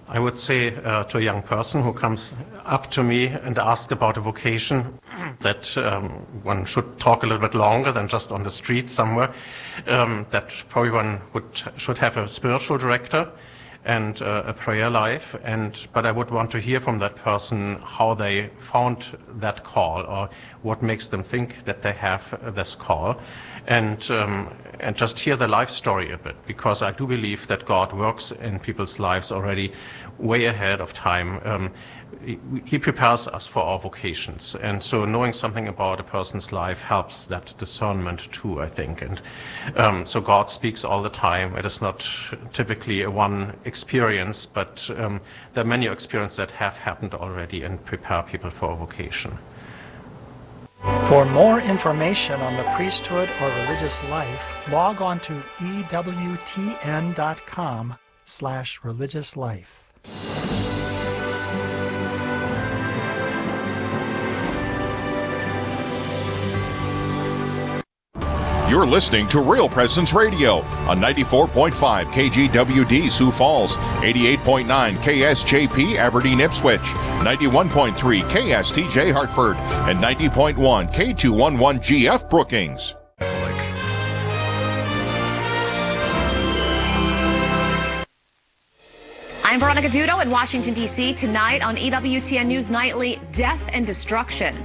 I would say to a young person who comes up to me and asks about a vocation that one should talk a little bit longer than just on the street somewhere, that probably one should have a spiritual director and a prayer life, but I would want to hear from that person how they found that call or what makes them think that they have this call, and just hear the life story a bit, because I do believe that God works in people's lives already way ahead of time. He prepares us for our vocations, and so knowing something about a person's life helps that discernment too, I think. And so God speaks all the time. It is not typically a one experience, but there are many experiences that have happened already and prepare people for a vocation. For more information on the priesthood or religious life, log on to ewtn.com/religiouslife. You're listening to Real Presence Radio on 94.5 KGWD Sioux Falls, 88.9 KSJP Aberdeen Ipswich, 91.3 KSTJ Hartford, and 90.1 K211GF Brookings. I'm Veronica Dudo in Washington, D.C. Tonight on EWTN News Nightly, Death and Destruction.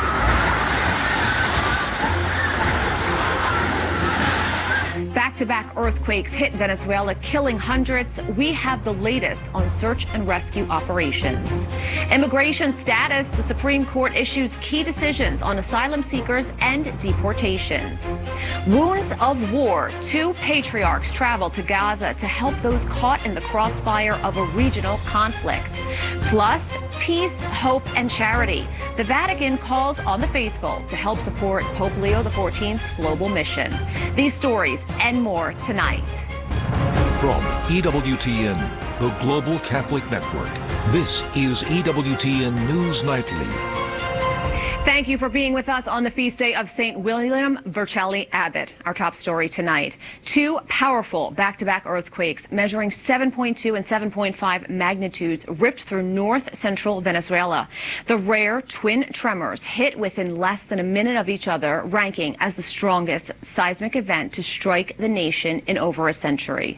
Back-to-back earthquakes hit Venezuela, killing hundreds. We have the latest on search and rescue operations. Immigration status, the Supreme Court issues key decisions on asylum seekers and deportations. Wounds of war, 2 patriarchs travel to Gaza to help those caught in the crossfire of a regional conflict. Plus, peace, hope, and charity. The Vatican calls on the faithful to help support Pope Leo XIV's global mission. These stories and more tonight. From EWTN, the Global Catholic Network, this is EWTN News Nightly. Thank you for being with us on the feast day of St. William Vercelli Abbot. Our top story tonight. 2 powerful back-to-back earthquakes measuring 7.2 and 7.5 magnitudes ripped through north-central Venezuela. The rare twin tremors hit within less than a minute of each other, ranking as the strongest seismic event to strike the nation in over a century.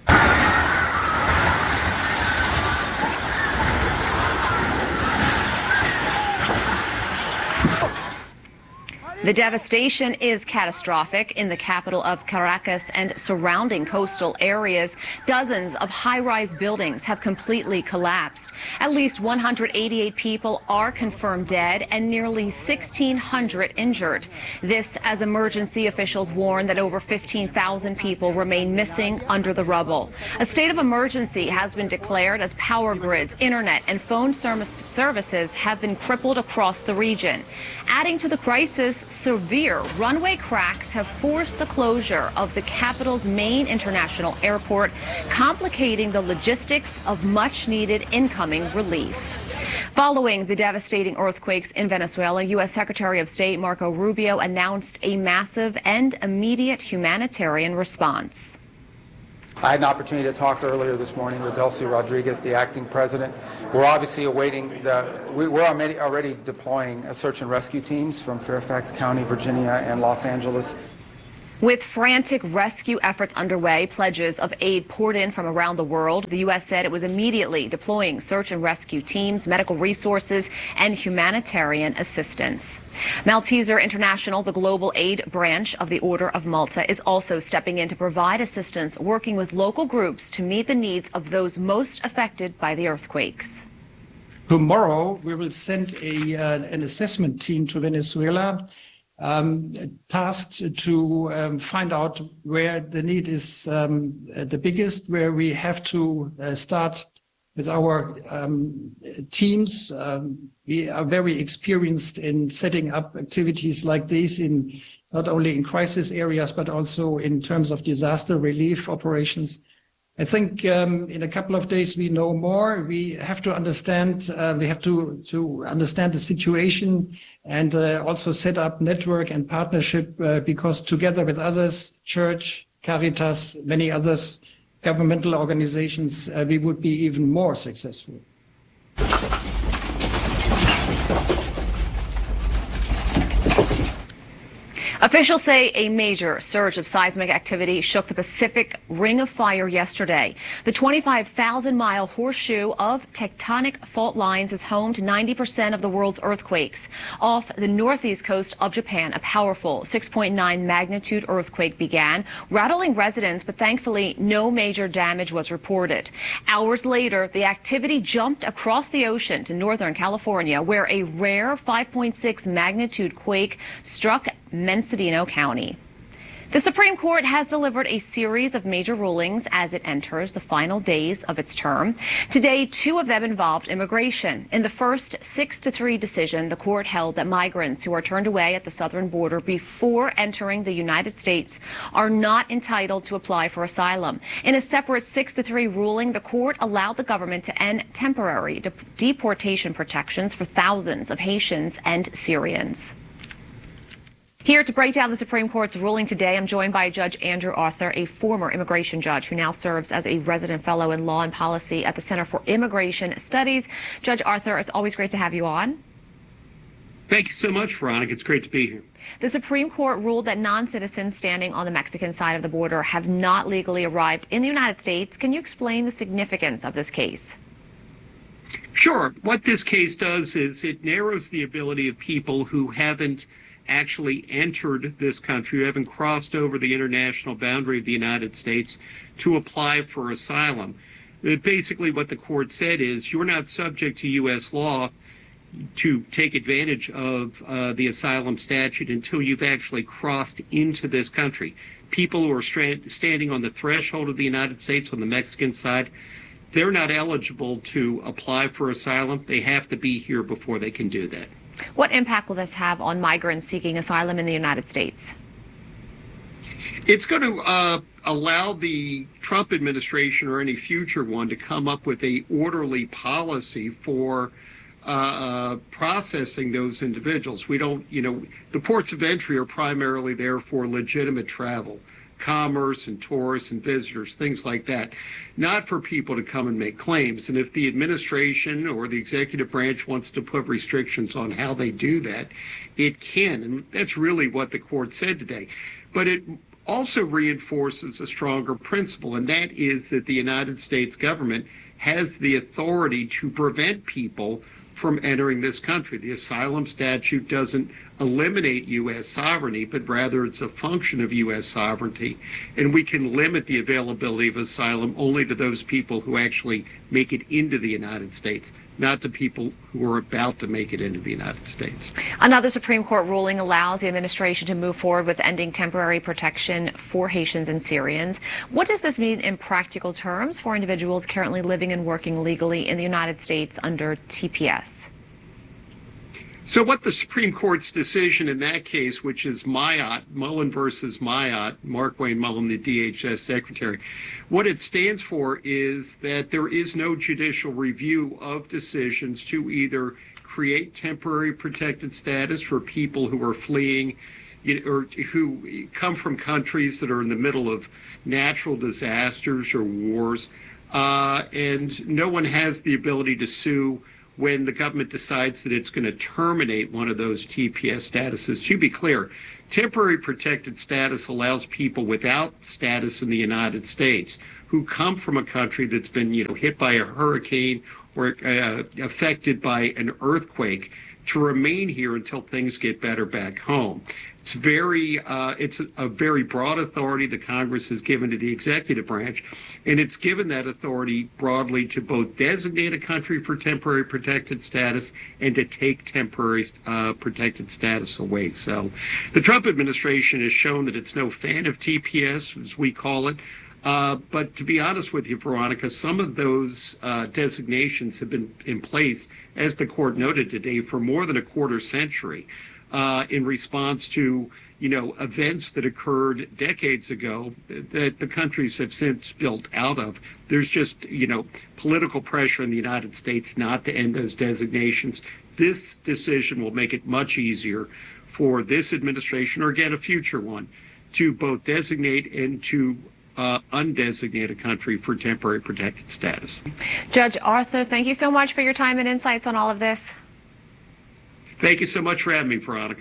The devastation is catastrophic in the capital of Caracas and surrounding coastal areas. Dozens of high-rise buildings have completely collapsed. At least 188 people are confirmed dead and nearly 1,600 injured. This as emergency officials warn that over 15,000 people remain missing under the rubble. A state of emergency has been declared as power grids, internet, and phone services have been crippled across the region. Adding to the crisis, severe runway cracks have forced the closure of the capital's main international airport, complicating the logistics of much-needed incoming relief. Following the devastating earthquakes in Venezuela, U.S. Secretary of State Marco Rubio announced a massive and immediate humanitarian response. I had an opportunity to talk earlier this morning with Delcy Rodriguez, the acting president. We're obviously awaiting we're already deploying search and rescue teams from Fairfax County, Virginia, and Los Angeles. With frantic rescue efforts underway, pledges of aid poured in from around the world. The U.S. said it was immediately deploying search and rescue teams, medical resources, and humanitarian assistance. Malteser International, the global aid branch of the Order of Malta, is also stepping in to provide assistance, working with local groups to meet the needs of those most affected by the earthquakes. Tomorrow, we will send an assessment team to Venezuela, tasked to find out where the need is the biggest, where we have to start with our teams. We are very experienced in setting up activities like these in not only in crisis areas, but also in terms of disaster relief operations. I think in a couple of days we know more. We have to understand. We have to understand the situation and also set up network and partnership because together with others, Church, Caritas, many others, governmental organizations, we would be even more successful. Officials say a major surge of seismic activity shook the Pacific Ring of Fire yesterday. The 25,000-mile horseshoe of tectonic fault lines is home to 90% of the world's earthquakes. Off the northeast coast of Japan, a powerful 6.9 magnitude earthquake began, rattling residents, but thankfully no major damage was reported. Hours later, the activity jumped across the ocean to Northern California, where a rare 5.6 magnitude quake struck Mendocino County. The Supreme Court has delivered a series of major rulings as it enters the final days of its term. Today, two of them involved immigration. In the first 6-3 decision, the court held that migrants who are turned away at the southern border before entering the United States are not entitled to apply for asylum. In a separate 6-3 ruling, the court allowed the government to end temporary deportation protections for thousands of Haitians and Syrians. Here to break down the Supreme Court's ruling today, I'm joined by Judge Andrew Arthur, a former immigration judge who now serves as a resident fellow in law and policy at the Center for Immigration Studies. Judge Arthur, it's always great to have you on. Thank you so much, Veronica. It's great to be here. The Supreme Court ruled that non-citizens standing on the Mexican side of the border have not legally arrived in the United States. Can you explain the significance of this case? Sure. What this case does is it narrows the ability of people who haven't actually entered this country, who haven't crossed over the international boundary of the United States, to apply for asylum. Basically, what the court said is you're not subject to U.S. law to take advantage of the asylum statute until you've actually crossed into this country. People who are standing on the threshold of the United States on the Mexican side, they're not eligible to apply for asylum. They have to be here before they can do that. What impact will this have on migrants seeking asylum in the United States? It's going to allow the Trump administration or any future one to come up with a orderly policy for processing those individuals. We don't, the ports of entry are primarily there for legitimate travel, commerce and tourists and visitors, things like that, not for people to come and make claims. And if the administration or the executive branch wants to put restrictions on how they do that, it can. And that's really what the court said today. But it also reinforces a stronger principle, and that is that the United States government has the authority to prevent people from entering this country. The asylum statute doesn't eliminate U.S. sovereignty, but rather it's a function of U.S. sovereignty, and we can limit the availability of asylum only to those people who actually make it into the United States, not to people who are about to make it into the United States. Another Supreme Court ruling allows the administration to move forward with ending temporary protection for Haitians and Syrians. What does this mean in practical terms for individuals currently living and working legally in the United States under TPS? So what the Supreme Court's decision in that case, which is Mayotte, Mullen versus Mayotte, Markwayne Mullen, the DHS secretary, what it stands for is that there is no judicial review of decisions to either create temporary protected status for people who are fleeing or who come from countries that are in the middle of natural disasters or wars, and no one has the ability to sue when the government decides that it's going to terminate one of those TPS statuses. To be clear, temporary protected status allows people without status in the United States who come from a country that's been, hit by a hurricane or affected by an earthquake to remain here until things get better back home. It's a very broad authority the Congress has given to the executive branch, and it's given that authority broadly to both designate a country for temporary protected status and to take temporary protected status away. So the Trump administration has shown that it's no fan of TPS, as we call it. But to be honest with you, Veronica, some of those designations have been in place, as the court noted today, for more than a quarter century. In response to, events that occurred decades ago that the countries have since built out of. There's just, political pressure in the United States not to end those designations. This decision will make it much easier for this administration, or again, a future one, to both designate and to undesignated country for temporary protected status. Judge Arthur, thank you so much for your time and insights on all of this. Thank you so much for having me, Veronica.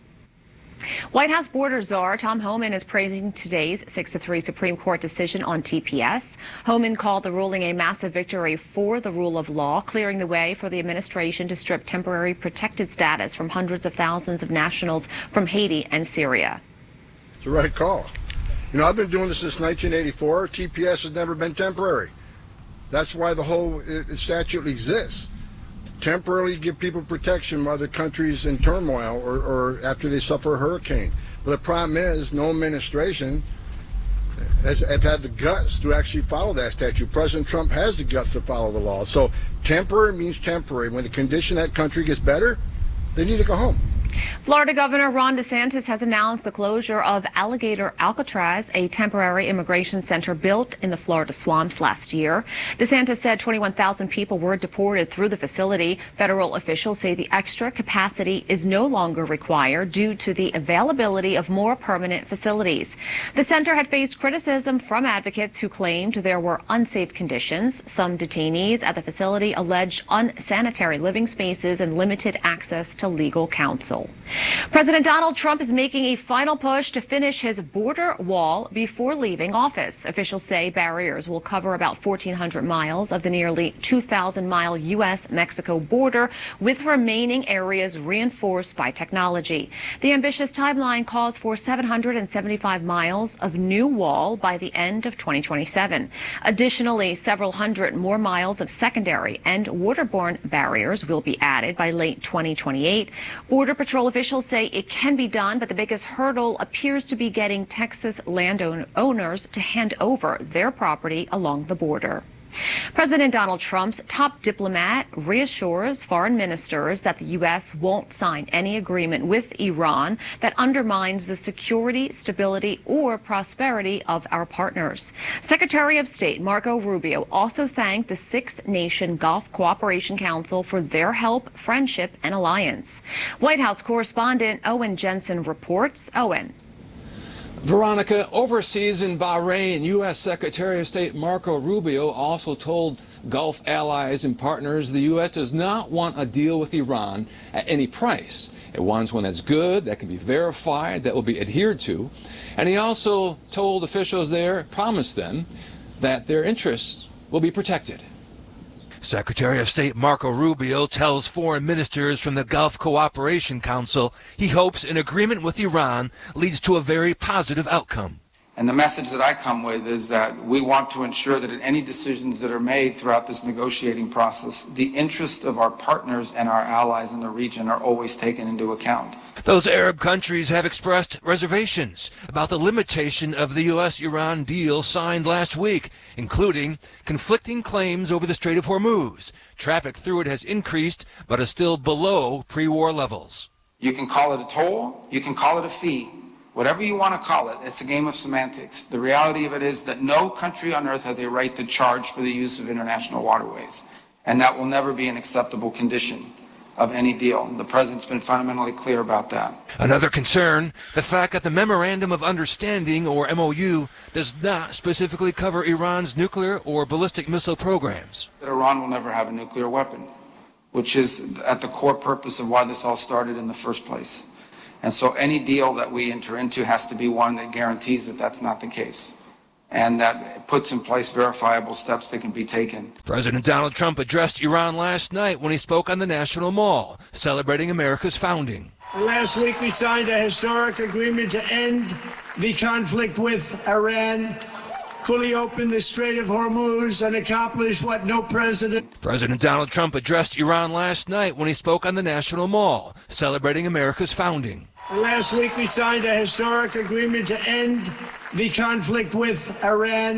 White House border czar Tom Homan is praising today's 6-3 Supreme Court decision on TPS. Homan called the ruling a massive victory for the rule of law, clearing the way for the administration to strip temporary protected status from hundreds of thousands of nationals from Haiti and Syria. It's the right call. You know, I've been doing this since 1984. TPS has never been temporary. That's why the whole statute exists. Temporarily give people protection while the country's in turmoil or after they suffer a hurricane. But the problem is no administration have had the guts to actually follow that statute. President Trump has the guts to follow the law. So temporary means temporary. When the condition of that country gets better, they need to go home. Florida Governor Ron DeSantis has announced the closure of Alligator Alcatraz, a temporary immigration center built in the Florida swamps last year. DeSantis said 21,000 people were deported through the facility. Federal officials say the extra capacity is no longer required due to the availability of more permanent facilities. The center had faced criticism from advocates who claimed there were unsafe conditions. Some detainees at the facility alleged unsanitary living spaces and limited access to legal counsel. President Donald Trump is making a final push to finish his border wall before leaving office. Officials say barriers will cover about 1,400 miles of the nearly 2,000-mile U.S.-Mexico border, with remaining areas reinforced by technology. The ambitious timeline calls for 775 miles of new wall by the end of 2027. Additionally, several hundred more miles of secondary and waterborne barriers will be added by late 2028. Border Patrol officials say it can be done, but the biggest hurdle appears to be getting Texas landowners to hand over their property along the border. President Donald Trump's top diplomat reassures foreign ministers that the U.S. won't sign any agreement with Iran that undermines the security, stability, or prosperity of our partners. Secretary of State Marco Rubio also thanked the six-nation Gulf Cooperation Council for their help, friendship, and alliance. White House correspondent Owen Jensen reports. Owen. Veronica, overseas in Bahrain, U.S. Secretary of State Marco Rubio also told Gulf allies and partners the U.S. does not want a deal with Iran at any price. It wants one that's good, that can be verified, that will be adhered to. And he also told officials there, promised them, that their interests will be protected. Secretary of State Marco Rubio tells foreign ministers from the Gulf Cooperation Council he hopes an agreement with Iran leads to a very positive outcome. And the message that I come with is that we want to ensure that in any decisions that are made throughout this negotiating process, the interests of our partners and our allies in the region are always taken into account. Those Arab countries have expressed reservations about the limitation of the U.S.-Iran deal signed last week, including conflicting claims over the Strait of Hormuz. Traffic through it has increased, but is still below pre-war levels. You can call it a toll, you can call it a fee. Whatever you want to call it, it's a game of semantics. The reality of it is that no country on earth has a right to charge for the use of international waterways, and that will never be an acceptable condition of any deal. The president's been fundamentally clear about that. Another concern, the fact that the Memorandum of Understanding, or MOU, does not specifically cover Iran's nuclear or ballistic missile programs. That Iran will never have a nuclear weapon, which is at the core purpose of why this all started in the first place. And so any deal that we enter into has to be one that guarantees that that's not the case, and that puts in place verifiable steps that can be taken. President Donald Trump addressed Iran last night when he spoke on the National Mall, celebrating America's founding. Last week we signed a historic agreement to end the conflict with Iran, fully open the Strait of Hormuz, and accomplish what no president... President Donald Trump addressed Iran last night when he spoke on the National Mall, celebrating America's founding. Last week we signed a historic agreement to end the conflict with Iran.